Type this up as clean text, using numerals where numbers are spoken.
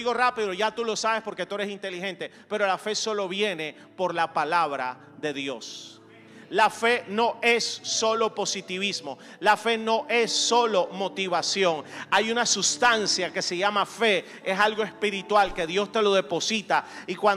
digo rápido, ya tú lo sabes porque tú eres inteligente, pero la fe solo viene por la palabra de Dios. La fe no es solo positivismo, la fe no es solo motivación. Hay una sustancia que se llama fe, es algo espiritual que Dios te lo deposita, y cuando